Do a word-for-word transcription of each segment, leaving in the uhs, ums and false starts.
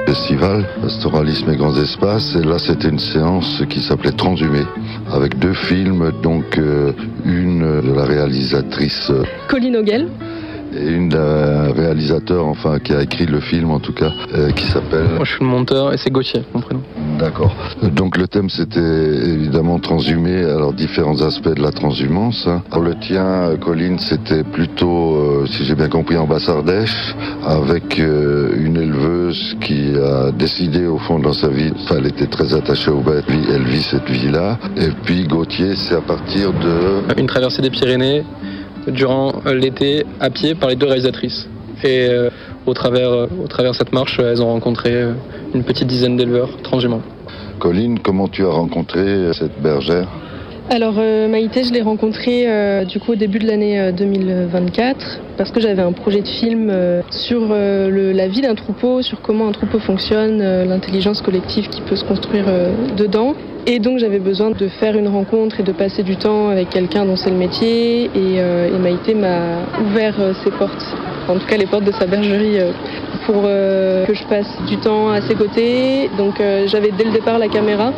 festival, Pastoralisme et Grands Espaces. Et là, c'était une séance qui s'appelait Transhumé, avec deux films, donc euh, une de la réalisatrice Colline Auguel et une d'un réalisateur, enfin qui a écrit le film en tout cas, euh, qui s'appelle... Moi je suis le monteur et c'est Gauthier, mon prénom. D'accord. Donc le thème c'était évidemment transhumer, alors différents aspects de la transhumance. Pour le tien, Colline, c'était plutôt, euh, si j'ai bien compris, en Basse-Ardèche, avec euh, une éleveuse qui a décidé au fond dans sa vie, enfin elle était très attachée aux bêtes, elle vit cette vie-là. Et puis Gauthier, c'est à partir de... Une traversée des Pyrénées durant l'été à pied par les deux réalisatrices. Et euh, au travers, euh, au travers de cette marche, elles ont rencontré euh, une petite dizaine d'éleveurs transhumants. Colline, comment tu as rencontré cette bergère ? Alors euh, Maïté, je l'ai rencontrée euh, du coup au début de l'année euh, deux mille vingt-quatre parce que j'avais un projet de film euh, sur euh, le, la vie d'un troupeau, sur comment un troupeau fonctionne, euh, l'intelligence collective qui peut se construire euh, dedans. Et donc j'avais besoin de faire une rencontre et de passer du temps avec quelqu'un dont c'est le métier. Et, euh, et Maïté m'a ouvert euh, ses portes, en tout cas les portes de sa bergerie, euh, pour euh, que je passe du temps à ses côtés. Donc euh, j'avais dès le départ la caméra.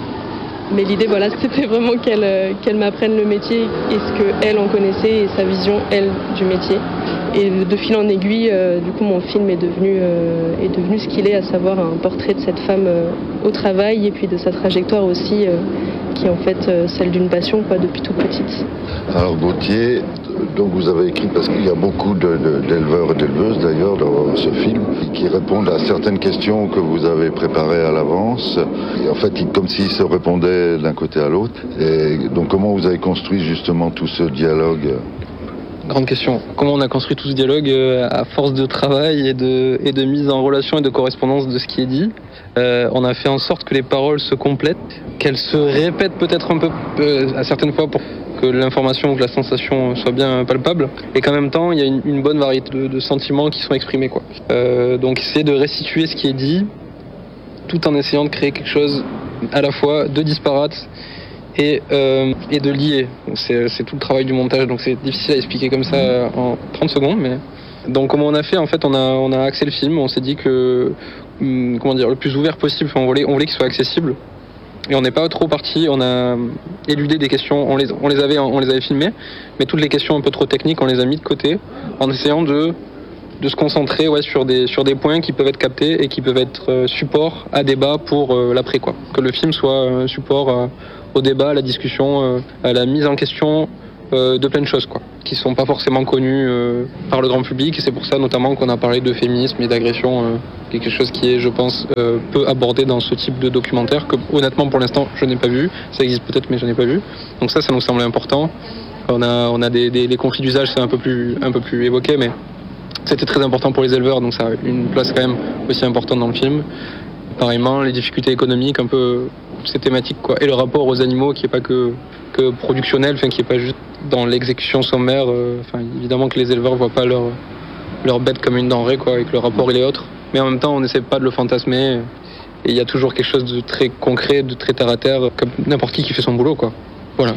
Mais l'idée, voilà, c'était vraiment qu'elle euh, qu'elle m'apprenne le métier et ce qu'elle en connaissait et sa vision, elle, du métier. Et de fil en aiguille, euh, du coup, mon film est devenu, euh, est devenu ce qu'il est, à savoir un portrait de cette femme euh, au travail et puis de sa trajectoire aussi, euh, qui est en fait euh, celle d'une passion, quoi, depuis toute petite. Alors Gauthier, donc vous avez écrit, parce qu'il y a beaucoup de, de, d'éleveurs et d'éleveuses d'ailleurs dans ce film, qui répondent à certaines questions que vous avez préparées à l'avance. Et en fait, comme s'ils se répondaient d'un côté à l'autre. Et donc comment vous avez construit justement tout ce dialogue ? Grande question. Comment on a construit tout ce dialogue euh, à force de travail et de, et de mise en relation et de correspondance de ce qui est dit. Euh, on a fait en sorte que les paroles se complètent, qu'elles se répètent peut-être un peu euh, à certaines fois pour que l'information ou que la sensation soit bien palpable, et qu'en même temps il y a une, une bonne variété de, de sentiments qui sont exprimés, quoi. Euh, donc essayer de restituer ce qui est dit, tout en essayant de créer quelque chose à la fois de disparate et, euh, et de lier. C'est, c'est tout le travail du montage, donc c'est difficile à expliquer comme ça en trente secondes. Mais... Donc comment on a fait, en fait, on a, on a axé le film, on s'est dit que, hum, comment dire, le plus ouvert possible, on voulait, on voulait qu'il soit accessible. Et on n'est pas trop parti, on a éludé des questions, on les, on les avait, on les avait filmées, mais toutes les questions un peu trop techniques, on les a mis de côté, en essayant de, de se concentrer, ouais, sur des, sur des points qui peuvent être captés et qui peuvent être euh, support à débat pour euh, l'après, quoi. Que le film soit euh, support euh, au débat, à la discussion, euh, à la mise en question euh, de plein de choses, quoi, qui sont pas forcément connues euh, par le grand public. Et c'est pour ça notamment qu'on a parlé de féminisme et d'agression, euh, quelque chose qui est, je pense, euh, peu abordé dans ce type de documentaire, que honnêtement pour l'instant je n'ai pas vu. Ça existe peut-être, mais je n'ai pas vu. Donc ça, ça nous semblait important. On a, on a des, des les conflits d'usage, c'est un peu plus, un peu plus évoqué, mais c'était très important pour les éleveurs, donc ça a une place quand même aussi importante dans le film. Pareillement, les difficultés économiques, un peu ces thématiques, quoi, et le rapport aux animaux qui est pas que, que productionnel, enfin qui est pas juste dans l'exécution sommaire. Euh, enfin, évidemment que les éleveurs voient pas leur leur bête comme une denrée, quoi, et que le rapport il est autre. Mais en même temps, on n'essaie pas de le fantasmer. Et il y a toujours quelque chose de très concret, de très terre à terre, comme n'importe qui qui fait son boulot, quoi. Voilà.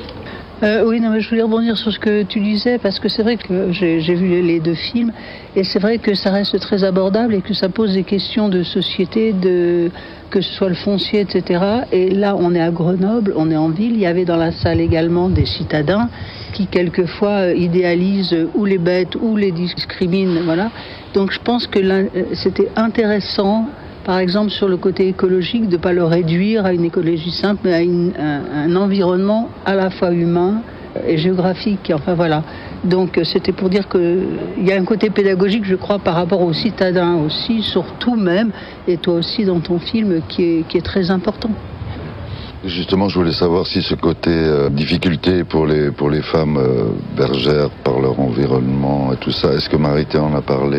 Euh, oui, non, mais je voulais rebondir sur ce que tu disais, parce que c'est vrai que j'ai, j'ai vu les, les deux films, et c'est vrai que ça reste très abordable et que ça pose des questions de société, de, que ce soit le foncier, et cetera. Et là, on est à Grenoble, on est en ville. Il y avait dans la salle également des citadins qui, quelquefois, idéalisent ou les bêtes ou les discriminent, voilà. Donc, je pense que là, c'était intéressant, par exemple, sur le côté écologique, de ne pas le réduire à une écologie simple, mais à une, un, un environnement à la fois humain et géographique. Enfin, voilà. Donc, c'était pour dire qu'il y a un côté pédagogique, je crois, par rapport aux citadins aussi, surtout même, et toi aussi dans ton film, qui est, qui est très important. Justement, je voulais savoir si ce côté euh, difficulté pour les, pour les femmes euh, bergères par leur environnement et tout ça, est-ce que Maïté en a parlé ?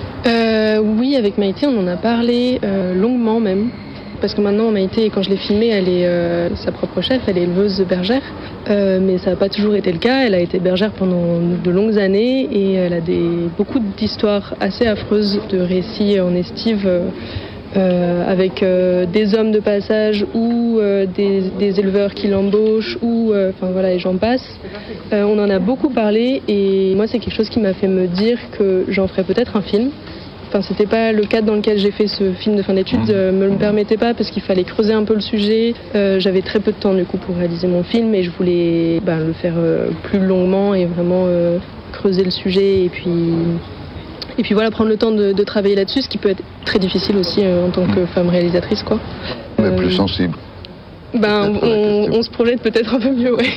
Euh, oui, avec Maïté, on en a parlé euh, longuement même. Parce que maintenant, Maïté, quand je l'ai filmée, elle est euh, sa propre chef, elle est éleveuse bergère. Euh, mais ça n'a pas toujours été le cas. Elle a été bergère pendant de longues années et elle a des, beaucoup d'histoires assez affreuses, de récits en estive euh, euh, avec euh, des hommes de passage ou euh, des, des éleveurs qui l'embauchent, ou euh, enfin voilà, et j'en passe. Euh, on en a beaucoup parlé et moi, c'est quelque chose qui m'a fait me dire que j'en ferais peut-être un film. enfin c'était pas le cadre dans lequel j'ai fait ce film de fin d'études, euh, me le permettait pas parce qu'il fallait creuser un peu le sujet. Euh, j'avais très peu de temps du coup pour réaliser mon film et je voulais ben, le faire euh, plus longuement et vraiment euh, creuser le sujet et puis et puis voilà, prendre le temps de, de travailler là-dessus, ce qui peut être très difficile aussi euh, en tant que femme réalisatrice quoi. Mais Euh, plus sensible. Ben, on, on se projette peut-être un peu mieux, ouais.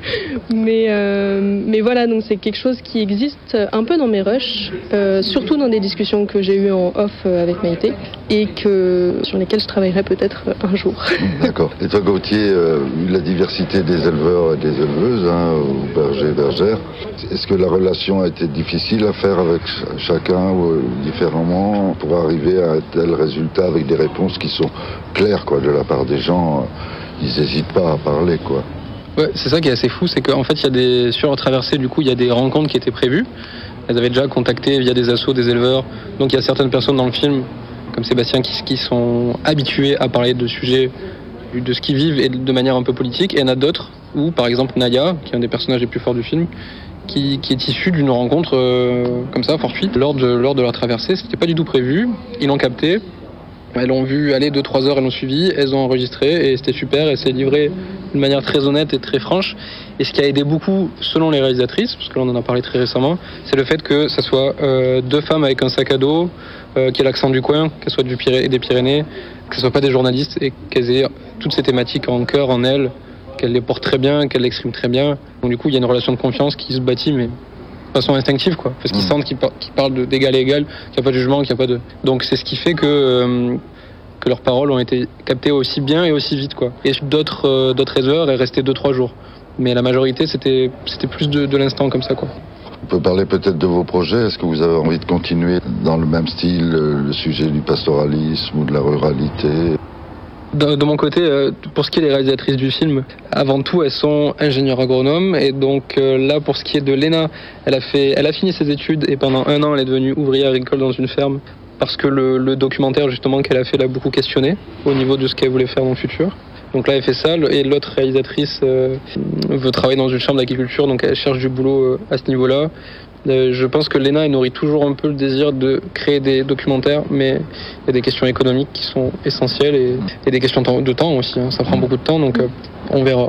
Mais, euh, mais voilà, donc c'est quelque chose qui existe un peu dans mes rushs, euh, surtout dans des discussions que j'ai eues en off avec Maïté et que, sur lesquelles je travaillerai peut-être un jour. D'accord. Et toi, Gauthier, euh, la diversité des éleveurs et des éleveuses, hein, ou bergers et bergères, est-ce que la relation a été difficile à faire avec ch- chacun ou euh, différemment pour arriver à un tel résultat avec des réponses qui sont claires, quoi, de la part des gens euh, ils n'hésitent pas à parler, quoi. Ouais, c'est ça qui est assez fou, c'est qu'en fait, il y a des sur la traversée, du coup, il y a des rencontres qui étaient prévues. Elles avaient déjà contacté via des assos, des éleveurs. Donc il y a certaines personnes dans le film, comme Sébastien, qui, qui sont habituées à parler de sujets, de ce qu'ils vivent et de manière un peu politique. Et il y en a d'autres où, par exemple, Naya, qui est un des personnages les plus forts du film, qui, qui est issue d'une rencontre euh, comme ça, fortuite, lors de, lors de la traversée. C'était pas du tout prévu. Ils l'ont capté. Elles l'ont vu aller deux trois heures, elles l'ont suivi, elles ont enregistré et c'était super et c'est livré d'une manière très honnête et très franche. Et ce qui a aidé beaucoup, selon les réalisatrices, parce que là on en a parlé très récemment, c'est le fait que ça soit euh, deux femmes avec un sac à dos, euh, qui aient l'accent du coin, qu'elles soient du Pyré- des Pyrénées, que ce soient pas des journalistes et qu'elles aient toutes ces thématiques en cœur, en elles, qu'elles les portent très bien, qu'elles l'expriment très bien. Donc du coup il y a une relation de confiance qui se bâtit, mais de façon instinctive, quoi, parce qu'ils Mmh. sentent qu'ils, par- qu'ils parlent de, d'égal à égal, qu'il n'y a pas de jugement, qu'il n'y a pas de... Donc c'est ce qui fait que, euh, que leurs paroles ont été captées aussi bien et aussi vite, quoi. Et d'autres, euh, d'autres éleveurs est resté deux trois jours. Mais la majorité, c'était, c'était plus de, de l'instant comme ça, quoi. On peut parler peut-être de vos projets. Est-ce que vous avez envie de continuer dans le même style, euh, le sujet du pastoralisme ou de la ruralité ? De, de mon côté, euh, pour ce qui est des réalisatrices du film, avant tout, elles sont ingénieures agronomes. Et donc euh, là, pour ce qui est de Léna, elle a, fait, elle a fini ses études et pendant un an, elle est devenue ouvrière agricole dans une ferme parce que le, le documentaire justement qu'elle a fait l'a beaucoup questionné au niveau de ce qu'elle voulait faire dans le futur. Donc là, elle fait ça. Et l'autre réalisatrice euh, veut travailler dans une chambre d'agriculture, donc elle cherche du boulot euh, à ce niveau-là. Euh, je pense que Léna, elle nourrit toujours un peu le désir de créer des documentaires, mais il y a des questions économiques qui sont essentielles et, et des questions de temps aussi. Hein. Ça prend beaucoup de temps, donc euh, on verra.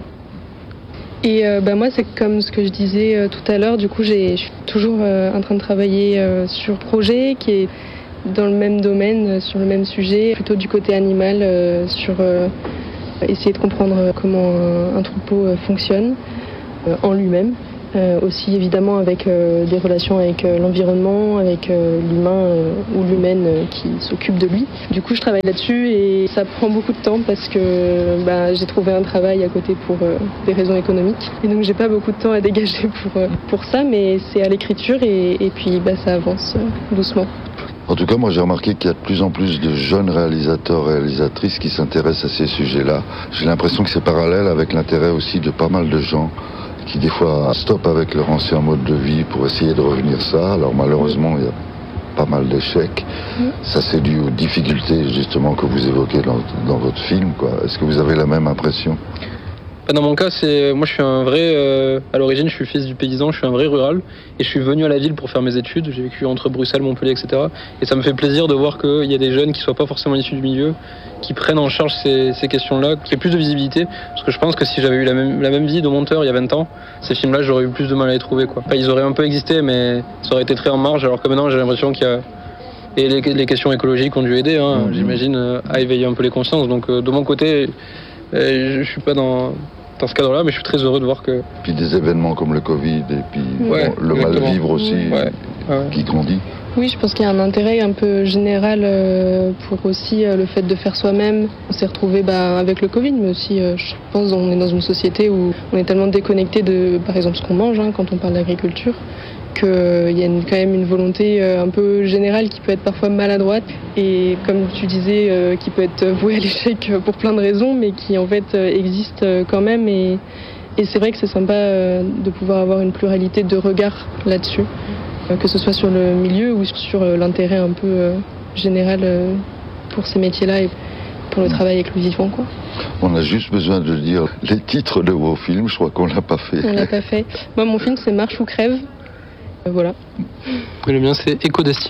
Et euh, bah, moi, c'est comme ce que je disais euh, tout à l'heure. Du coup, j'ai, je suis toujours euh, en train de travailler euh, sur projet qui est dans le même domaine, euh, sur le même sujet, plutôt du côté animal, euh, sur euh, essayer de comprendre comment un, un troupeau euh, fonctionne euh, en lui-même. Euh, aussi évidemment avec euh, des relations avec euh, l'environnement, avec euh, l'humain euh, ou l'humaine euh, qui s'occupe de lui. Du coup je travaille là-dessus et ça prend beaucoup de temps parce que bah, j'ai trouvé un travail à côté pour euh, des raisons économiques. Et donc j'ai pas beaucoup de temps à dégager pour, euh, pour ça, mais c'est à l'écriture et, et puis bah, ça avance euh, doucement. En tout cas, moi j'ai remarqué qu'il y a de plus en plus de jeunes réalisateurs et réalisatrices qui s'intéressent à ces sujets-là. J'ai l'impression que c'est parallèle avec l'intérêt aussi de pas mal de gens qui des fois stoppent avec leur ancien mode de vie pour essayer de revenir ça. Alors malheureusement, il y a pas mal d'échecs. Mmh. Ça c'est dû aux difficultés justement que vous évoquez dans, dans votre film, quoi. Est-ce que vous avez la même impression ? Dans mon cas, c'est moi je suis un vrai, euh, à l'origine je suis fils du paysan, je suis un vrai rural et je suis venu à la ville pour faire mes études. J'ai vécu entre Bruxelles, Montpellier, et cetera. Et ça me fait plaisir de voir qu'il y a des jeunes qui ne soient pas forcément issus du milieu, qui prennent en charge ces, ces questions-là, qu'il y ait plus de visibilité. Parce que je pense que si j'avais eu la même, la même vie de monteur il y a vingt ans, ces films-là j'aurais eu plus de mal à les trouver, quoi. Enfin, ils auraient un peu existé, mais ça aurait été très en marge, alors que maintenant j'ai l'impression qu'il y a... Et les, les questions écologiques ont dû aider, hein, mmh. j'imagine, à éveiller un peu les consciences. Donc euh, de mon côté, euh, je suis pas dans... dans ce cadre-là, mais je suis très heureux de voir que... Puis des événements comme le Covid et puis ouais, bon, le mal-vivre aussi ouais, ouais. qui grandit. Oui, je pense qu'il y a un intérêt un peu général euh, pour aussi euh, le fait de faire soi-même. On s'est retrouvé bah, avec le Covid, mais aussi, euh, je pense, on est dans une société où on est tellement déconnecté de, par exemple, ce qu'on mange hein, quand on parle d'agriculture, qu'il euh, y a une, quand même une volonté euh, un peu générale qui peut être parfois maladroite et comme tu disais, euh, qui peut être vouée à l'échec pour plein de raisons, mais qui en fait euh, existe euh, quand même. Et, et c'est vrai que c'est sympa euh, de pouvoir avoir une pluralité de regards là-dessus, euh, que ce soit sur le milieu ou sur euh, l'intérêt un peu euh, général euh, pour ces métiers-là et pour le travail avec le vivant, quoi. On a juste besoin de dire les titres de vos films, je crois qu'on l'a pas fait. On l'a pas fait. Moi, mon film, c'est Marche ou crève. Voilà. Et le mien, c'est Écho d'estive. Et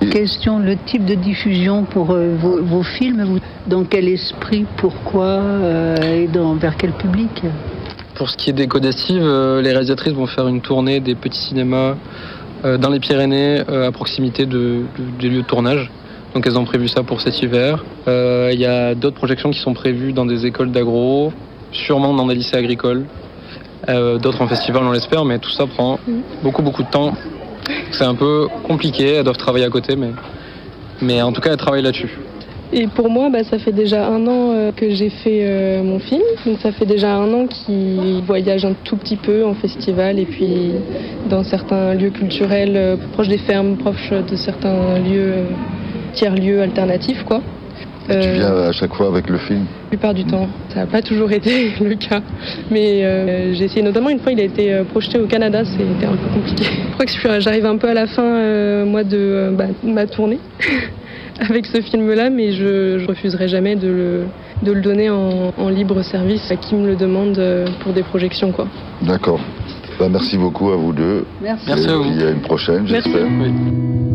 Question, le type de diffusion pour euh, vos, vos films, vous, dans quel esprit, pourquoi euh, et dans, vers quel public? Pour ce qui est des Codestives, euh, les réalisatrices vont faire une tournée des petits cinémas euh, dans les Pyrénées, euh, à proximité de, de, des lieux de tournage. Donc elles ont prévu ça pour cet hiver. Il euh, y a d'autres projections qui sont prévues dans des écoles d'agro, sûrement dans des lycées agricoles, euh, d'autres en festival on l'espère, mais tout ça prend beaucoup beaucoup de temps. C'est un peu compliqué, elles doivent travailler à côté, mais, mais en tout cas elles travaillent là-dessus. Et pour moi, bah, ça fait déjà un an euh, que j'ai fait euh, mon film. Donc ça fait déjà un an qu'il voyage un tout petit peu en festival et puis dans certains lieux culturels euh, proches des fermes, proches de certains lieux, euh, tiers-lieux alternatifs, quoi. Euh, tu viens à chaque fois avec le film? La plupart du temps. Ça n'a pas toujours été le cas. Mais euh, j'ai essayé, notamment une fois, il a été euh, projeté au Canada, c'était un peu compliqué. Je crois que je suis, j'arrive un peu à la fin, euh, moi, de euh, bah, ma tournée. Avec ce film-là, mais je, je refuserai jamais de le, de le donner en, en libre service à qui me le demande pour des projections, quoi. D'accord. Bah, merci beaucoup à vous deux. Merci. Merci à vous. Et puis à une prochaine, j'espère. Oui.